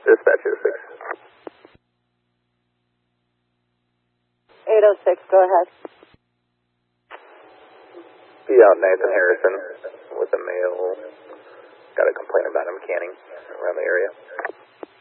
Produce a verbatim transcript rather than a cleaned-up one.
Dispatch oh six. eight oh six, go ahead. Be out Nathan Harrison with a male. Got a complaint about him canning around the area.